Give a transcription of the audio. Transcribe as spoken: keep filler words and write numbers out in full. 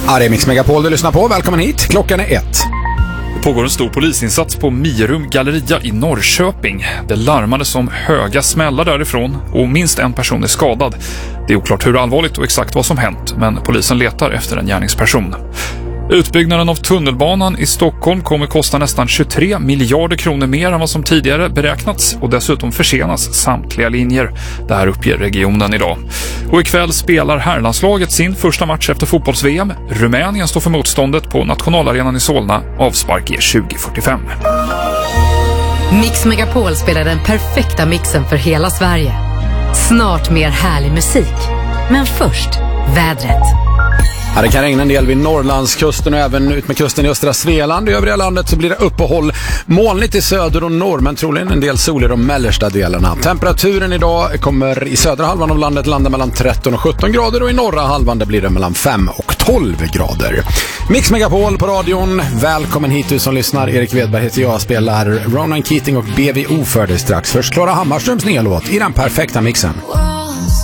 Ja, det är Mix Megapol du lyssnar på. Välkommen hit. Klockan är ett. Det pågår en stor polisinsats på Mirum Galleria i Norrköping. Det larmades om höga smällar därifrån och minst en person är skadad. Det är oklart hur allvarligt och exakt vad som hänt, men polisen letar efter en gärningsperson. Utbyggnaden av tunnelbanan i Stockholm kommer kosta nästan tjugotre miljarder kronor mer än vad som tidigare beräknats och dessutom försenas samtliga linjer. Det här uppger regionen idag. Och ikväll spelar herrlandslaget sin första match efter fotbolls-V M. Rumänien står för motståndet på nationalarenan i Solna. Avspark är tjugo fyrtiofem. Mix Megapol spelar den perfekta mixen för hela Sverige. Snart mer härlig musik. Men först, vädret. Ja, det kan regna en del vid Norrlandskusten och även ut med kusten i östra Svealand. I övriga landet så blir det uppehåll, molnigt i söder och norr, men troligen en del sol i de mellersta delarna. Temperaturen idag kommer i södra halvan av landet landa mellan tretton och sjutton grader och i norra halvan det blir det mellan fem och tolv grader. Mix Megapol på radion. Välkommen hit du som lyssnar. Erik Wedberg heter jag, spelar Ronan Keating och B V O för dig strax. Först Klara Hammarströms nya låt i den perfekta mixen.